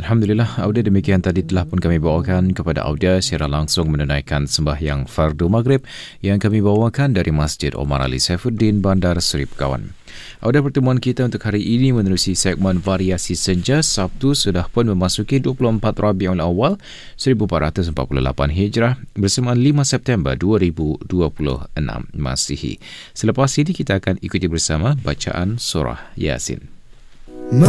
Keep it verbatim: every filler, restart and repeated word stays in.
Alhamdulillah, audio demikian tadi telah pun kami bawakan kepada audio secara langsung menunaikan sembahyang Fardu Maghrib yang kami bawakan dari Masjid Omar Ali Saifuddin, Bandar Seri Begawan. Audio pertemuan kita untuk hari ini menerusi segmen Variasi Senja. Sabtu sudah pun memasuki dua puluh empat Rabiul Awal seribu empat ratus empat puluh lapan Hijrah bersamaan lima September dua ribu dua puluh enam Masihi. Selepas ini kita akan ikuti bersama bacaan surah Yasin.